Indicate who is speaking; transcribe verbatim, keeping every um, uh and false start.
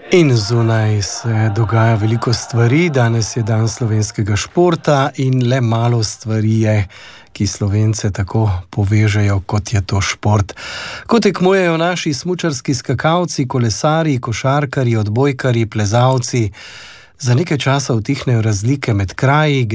Speaker 1: In zunaj se dogaja veliko stvari, danes je dan slovenskega športa in le malo stvari je, ki Slovence tako povežejo, kot je to šport. Ko tekmujejo naši smučarski skakalci, kolesarji, košarkarji, odbojkarji, plezalci, za nekaj časa utihnejo razlike med kraji,